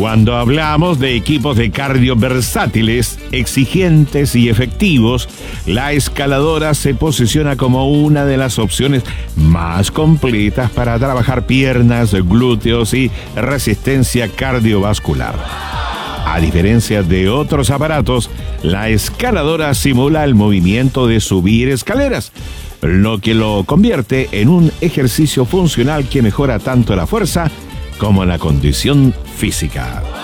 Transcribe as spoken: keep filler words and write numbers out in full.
Cuando hablamos de equipos de cardio versátiles, exigentes y efectivos, la escaladora se posiciona como una de las opciones más completas para trabajar piernas, glúteos y resistencia cardiovascular. A diferencia de otros aparatos, la escaladora simula el movimiento de subir escaleras, lo que lo convierte en un ejercicio funcional que mejora tanto la fuerza como la condición física.